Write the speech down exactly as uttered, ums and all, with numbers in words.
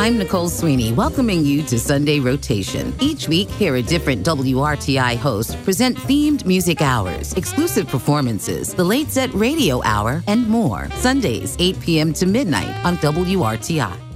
I'm Nicole Sweeney, welcoming you to Sunday Rotation. Each week, hear a different W R T I host present themed music hours, exclusive performances, the Late Set Radio Hour, and more. Sundays, eight p.m. to midnight on W R T I.